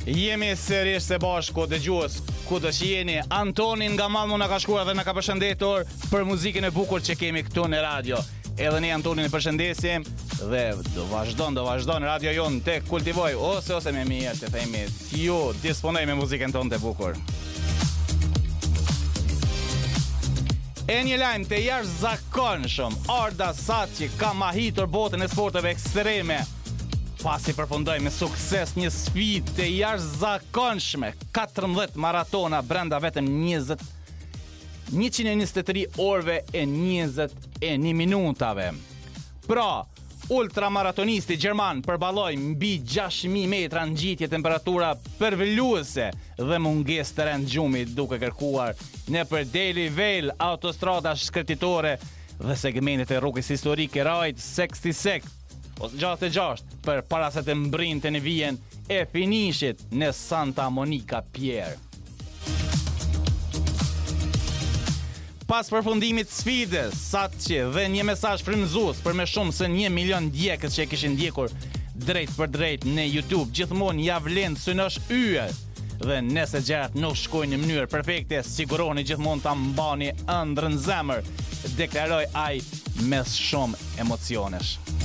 Jemi sërish së bashku dëgjues, kudo që jeni. Antoni nga Malmo na ka shkruar dhe na ka përshëndetur për muzikën e bukur që kemi këtu në radio. Edhe ne Antonin e përshëndesim dhe do vazhdon radio jon të kultivoj ose me mirë të themi ju disponoj me muzikën tonë të bukur. E një lajm të jashtëzakonshëm, Arda Saçi ka mahitur botën e sporteve ekstreme. Pasi përfundoi me sukses një sfidë të jashtëzakonshme, 14 maratona brenda vetëm 123 orëve e 21 minutave. Pra, ultramaratonisti gjerman përballoi mbi 6000 metra ngjitje temperatura përveluese dhe mungesë të rëndgjumit duke kërkuar nëpër Daily Vale, autostrada shkretitore dhe segmentet e rrugës historike Route 66 ose 66 për para se të mbrinte në vijen e finishit në Santa Monica Pier. Pas përfundimit sfidës, Saçi dhe një mesazh frymëzues për më shumë se 1 milion ndjekës që e kishin ndjekur drejt për drejt në YouTube, gjithmonë ja vlen synosh yje. Dhe nëse gjërat nuk shkojnë në mënyrë perfekte, siguroni gjithmonë ta mbani ëndrrën zemër, deklaroi ai mes shumë emocionesh.